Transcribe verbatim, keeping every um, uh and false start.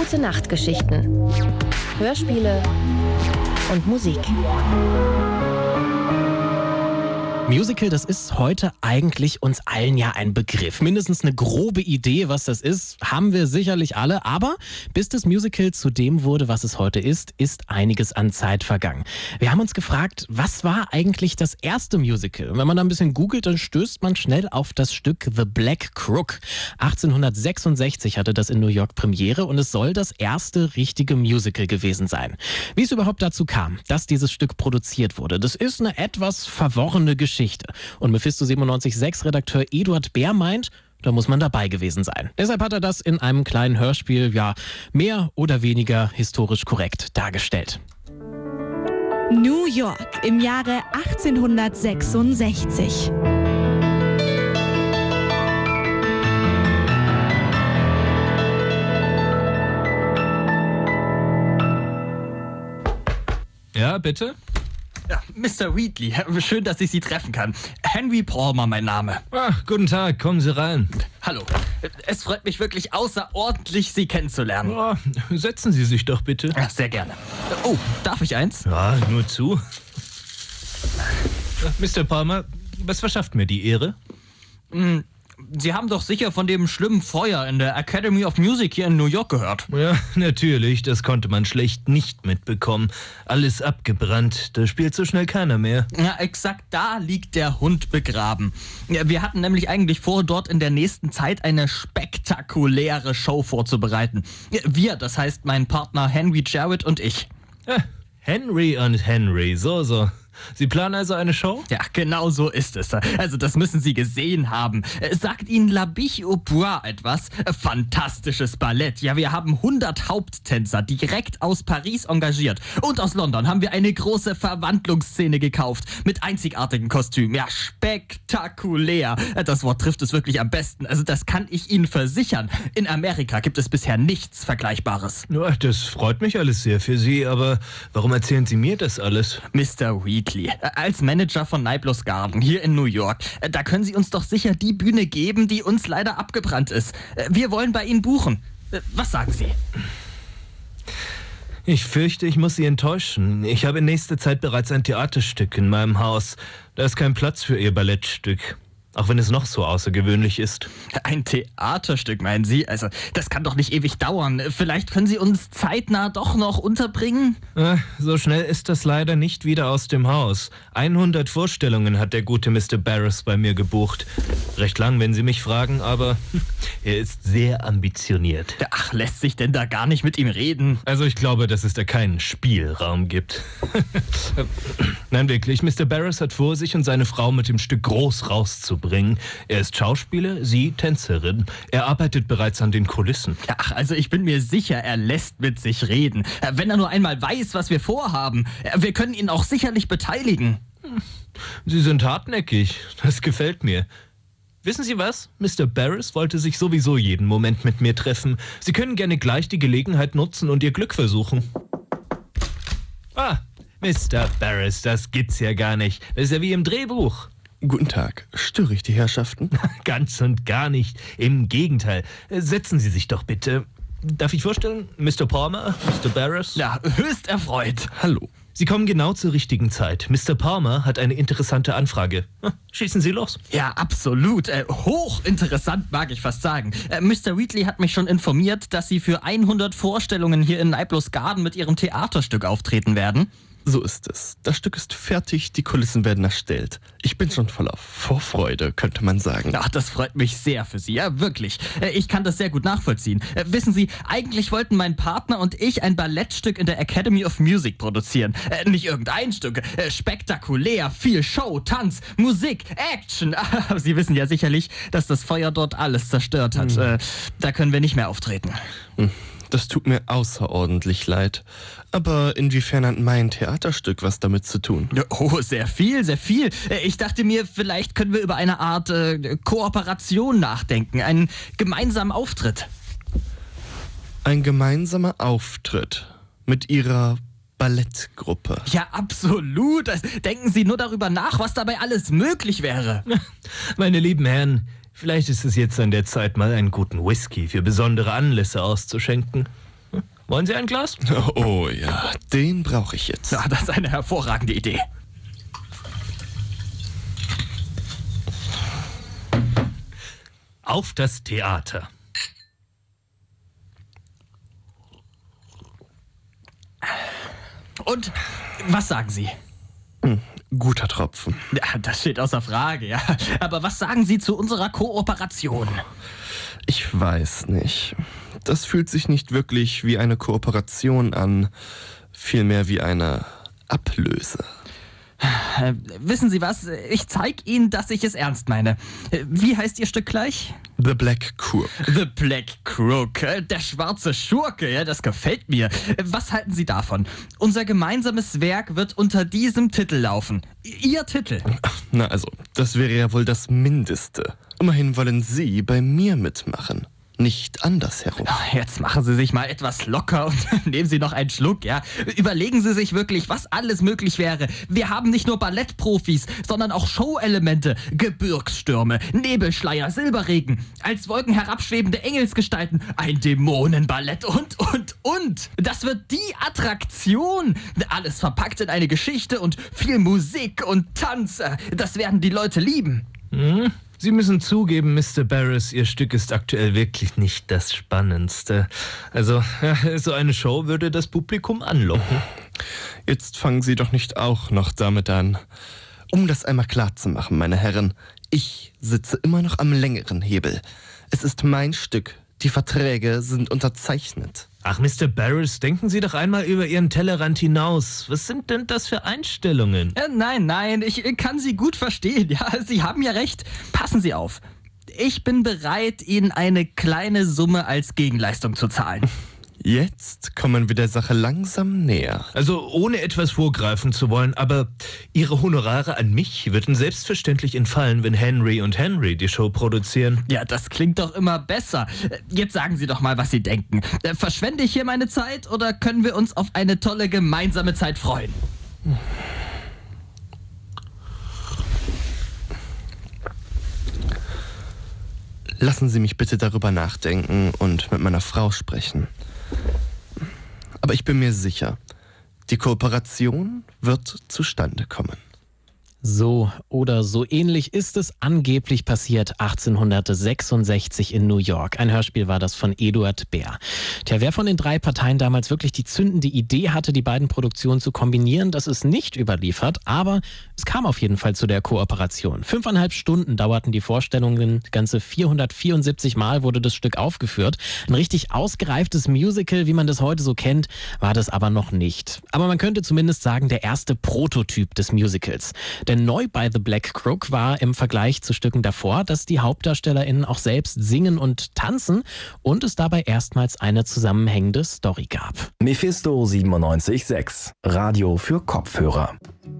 Gute-Nacht-Geschichten, Hörspiele und Musik. Musical, das ist heute eigentlich uns allen ja ein Begriff. Mindestens eine grobe Idee, was das ist, haben wir sicherlich alle. Aber bis das Musical zu dem wurde, was es heute ist, ist einiges an Zeit vergangen. Wir haben uns gefragt, was war eigentlich das erste Musical? Und wenn man da ein bisschen googelt, dann stößt man schnell auf das Stück The Black Crook. achtzehnhundertsechsundsechzig hatte das in New York Premiere und es soll das erste richtige Musical gewesen sein. Wie es überhaupt dazu kam, dass dieses Stück produziert wurde, das ist eine etwas verworrene Geschichte. Und Mephisto siebenundneunzig Komma sechs Redakteur Eduard Bär meint, da muss man dabei gewesen sein. Deshalb hat er das in einem kleinen Hörspiel, ja, mehr oder weniger historisch korrekt dargestellt. New York im Jahre achtzehnhundertsechsundsechzig. Ja, bitte? Ja, Mister Wheatley, schön, dass ich Sie treffen kann. Henry Palmer, mein Name. Ah, guten Tag, kommen Sie rein. Hallo. Es freut mich wirklich außerordentlich, Sie kennenzulernen. Oh, setzen Sie sich doch bitte. Ja, sehr gerne. Oh, darf ich eins? Ja, nur zu. Mister Palmer, was verschafft mir die Ehre? Hm, Sie haben doch sicher von dem schlimmen Feuer in der Academy of Music hier in New York gehört. Ja, natürlich, das konnte man schlecht nicht mitbekommen. Alles abgebrannt, da spielt so schnell keiner mehr. Ja, exakt da liegt der Hund begraben. Ja, wir hatten nämlich eigentlich vor, dort in der nächsten Zeit eine spektakuläre Show vorzubereiten. Ja, wir, das heißt mein Partner Henry Jarrett und ich. Ah, Henry und Henry, so, so. Sie planen also eine Show? Ja, genau so ist es. Also das müssen Sie gesehen haben. Sagt Ihnen La Biche au Bois etwas? Fantastisches Ballett. Ja, wir haben hundert Haupttänzer direkt aus Paris engagiert. Und aus London haben wir eine große Verwandlungsszene gekauft. Mit einzigartigen Kostümen. Ja, spektakulär. Das Wort trifft es wirklich am besten. Also das kann ich Ihnen versichern. In Amerika gibt es bisher nichts Vergleichbares. Ja, das freut mich alles sehr für Sie, aber warum erzählen Sie mir das alles? Mister Wheatley, als Manager von Naiblos Garden hier in New York, da können Sie uns doch sicher die Bühne geben, die uns leider abgebrannt ist. Wir wollen bei Ihnen buchen. Was sagen Sie? Ich fürchte, ich muss Sie enttäuschen. Ich habe in nächster Zeit bereits ein Theaterstück in meinem Haus. Da ist kein Platz für Ihr Ballettstück. Auch wenn es noch so außergewöhnlich ist. Ein Theaterstück, meinen Sie? Also, das kann doch nicht ewig dauern. Vielleicht können Sie uns zeitnah doch noch unterbringen? Äh, so schnell ist das leider nicht wieder aus dem Haus. hundert Vorstellungen hat der gute Mister Barris bei mir gebucht. Recht lang, wenn Sie mich fragen, aber er ist sehr ambitioniert. Ach, lässt sich denn da gar nicht mit ihm reden? Also ich glaube, dass es da keinen Spielraum gibt. Nein, wirklich, Mister Barris hat vor, sich und seine Frau mit dem Stück groß rauszubringen. Er ist Schauspieler, sie Tänzerin. Er arbeitet bereits an den Kulissen. Ach, also ich bin mir sicher, er lässt mit sich reden. Wenn er nur einmal weiß, was wir vorhaben. Wir können ihn auch sicherlich beteiligen. Sie sind hartnäckig. Das gefällt mir. Wissen Sie was? Mister Barris wollte sich sowieso jeden Moment mit mir treffen. Sie können gerne gleich die Gelegenheit nutzen und Ihr Glück versuchen. Ah, Mister Barris, das gibt's ja gar nicht. Das ist ja wie im Drehbuch. Guten Tag. Störe ich die Herrschaften? Ganz und gar nicht. Im Gegenteil. Setzen Sie sich doch bitte. Darf ich vorstellen? Mister Palmer, Mister Barris? Ja, höchst erfreut. Hallo. Sie kommen genau zur richtigen Zeit. Mister Palmer hat eine interessante Anfrage. Schießen Sie los. Ja, absolut. Äh, hochinteressant, mag ich fast sagen. Äh, Mister Wheatley hat mich schon informiert, dass Sie für hundert Vorstellungen hier in Naiblos Garden mit Ihrem Theaterstück auftreten werden. So ist es. Das Stück ist fertig, die Kulissen werden erstellt. Ich bin schon voller Vorfreude, könnte man sagen. Ach, das freut mich sehr für Sie, ja, wirklich. Ich kann das sehr gut nachvollziehen. Wissen Sie, eigentlich wollten mein Partner und ich ein Ballettstück in der Academy of Music produzieren. Nicht irgendein Stück. Spektakulär, viel Show, Tanz, Musik, Action. Sie wissen ja sicherlich, dass das Feuer dort alles zerstört hat. Hm. Da können wir nicht mehr auftreten. Hm. Das tut mir außerordentlich leid. Aber inwiefern hat mein Theaterstück was damit zu tun? Oh, sehr viel, sehr viel. Ich dachte mir, vielleicht können wir über eine Art äh, Kooperation nachdenken. Einen gemeinsamen Auftritt. Ein gemeinsamer Auftritt mit Ihrer Ballettgruppe. Ja, absolut. Denken Sie nur darüber nach, was dabei alles möglich wäre. Meine lieben Herren, vielleicht ist es jetzt an der Zeit, mal einen guten Whisky für besondere Anlässe auszuschenken. Wollen Sie ein Glas? Oh ja, den brauche ich jetzt. Ja, das ist eine hervorragende Idee. Auf das Theater. Und was sagen Sie? Hm, guter Tropfen. Ja, das steht außer Frage, ja. Aber was sagen Sie zu unserer Kooperation? Ich weiß nicht. Das fühlt sich nicht wirklich wie eine Kooperation an, vielmehr wie eine Ablöse. Äh, wissen Sie was? Ich zeige Ihnen, dass ich es ernst meine. Äh, Wie heißt Ihr Stück gleich? The Black Crook. The Black Crook. Äh, Der schwarze Schurke, ja, das gefällt mir. Äh, Was halten Sie davon? Unser gemeinsames Werk wird unter diesem Titel laufen. I- Ihr Titel. Na also, das wäre ja wohl das Mindeste. Immerhin wollen Sie bei mir mitmachen, nicht andersherum. Jetzt machen Sie sich mal etwas locker und nehmen Sie noch einen Schluck, ja? Überlegen Sie sich wirklich, was alles möglich wäre. Wir haben nicht nur Ballettprofis, sondern auch Showelemente, Gebirgsstürme, Nebelschleier, Silberregen, als Wolken herabschwebende Engelsgestalten, ein Dämonenballett und, und, und. Das wird die Attraktion. Alles verpackt in eine Geschichte und viel Musik und Tanz. Das werden die Leute lieben. Hm? Sie müssen zugeben, Mister Barris, Ihr Stück ist aktuell wirklich nicht das Spannendste. Also, ja, so eine Show würde das Publikum anlocken. Jetzt fangen Sie doch nicht auch noch damit an. Um das einmal klar zu machen, meine Herren, ich sitze immer noch am längeren Hebel. Es ist mein Stück. Die Verträge sind unterzeichnet. Ach, Mister Barris, denken Sie doch einmal über Ihren Tellerrand hinaus. Was sind denn das für Einstellungen? Äh, nein, nein, ich äh, kann Sie gut verstehen. Ja, Sie haben ja recht. Passen Sie auf. Ich bin bereit, Ihnen eine kleine Summe als Gegenleistung zu zahlen. Jetzt kommen wir der Sache langsam näher. Also ohne etwas vorgreifen zu wollen, aber Ihre Honorare an mich würden selbstverständlich entfallen, wenn Henry und Henry die Show produzieren. Ja, das klingt doch immer besser. Äh, Jetzt sagen Sie doch mal, was Sie denken. Äh, Verschwende ich hier meine Zeit oder können wir uns auf eine tolle gemeinsame Zeit freuen? Lassen Sie mich bitte darüber nachdenken und mit meiner Frau sprechen. Aber ich bin mir sicher, die Kooperation wird zustande kommen. So oder so ähnlich ist es angeblich passiert achtzehnhundertsechsundsechzig in New York. Ein Hörspiel war das von Eduard Baer. Tja, wer von den drei Parteien damals wirklich die zündende Idee hatte, die beiden Produktionen zu kombinieren, das ist nicht überliefert, aber es kam auf jeden Fall zu der Kooperation. Fünfeinhalb Stunden dauerten die Vorstellungen, ganze vierhundertvierundsiebzig Mal wurde das Stück aufgeführt. Ein richtig ausgereiftes Musical, wie man das heute so kennt, war das aber noch nicht. Aber man könnte zumindest sagen, der erste Prototyp des Musicals. Denn neu bei The Black Crook war im Vergleich zu Stücken davor, dass die HauptdarstellerInnen auch selbst singen und tanzen und es dabei erstmals eine zusammenhängende Story gab. Mephisto siebenundneunzig Komma sechs, Radio für Kopfhörer.